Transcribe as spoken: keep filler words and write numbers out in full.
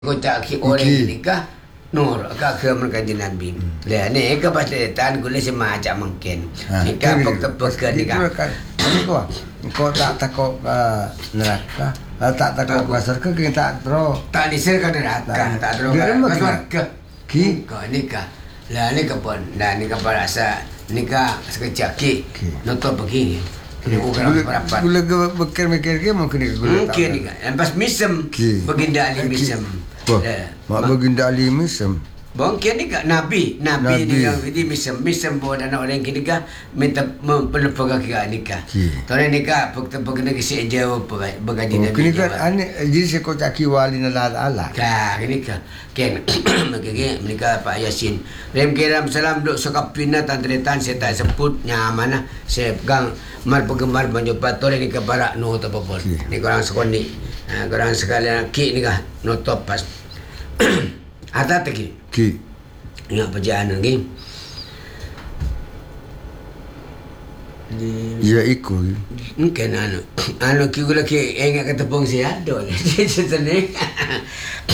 Kota ki orang ini kah nur ka ke mereka Nabi. Lah ni ke pas letan gula semacam mungkin. Ni ka pek-pek ni ka. Kau kau tak takut neraka, tak takut pasar ke kita terus. Tak disir ka neraka, tak terus. Ke ki ka ni ka. Lah ni ka pun, dah ni ka rasa ni ka sekejap ki. Nonton begini. Gula bekir-bekir ke mungkin gula. Mungkin ni kan. Lepas misem baginda Ali misem. Mak baginda Ali misem. Mungkin ni kan Nabi, Nabi ni yang di misem, misem buat anak orang kini kan minta memperlepas kaki nikah. Tahun nikah fakta baginda kisi jauh bagaji Nabi. Kini kan ane jadi sekot aki wali nalal Allah. Kah kini kan. Ken makanya nikah Pak Yasin. Rem kiram salam duk sokapina tantretan saya tak sebut nyaman lah. Saya pegang mar penggemar mencoba tore ni ke barak no to popol. Ni korang sekoni. Ha korang sekalian ki ni kah no top pas. Ada tak ki? Ki. Ingat perjalanan lagi. Ya ikut. Mungkin anu. Anu ki gula ki ingat kata pong saya ada. Jadi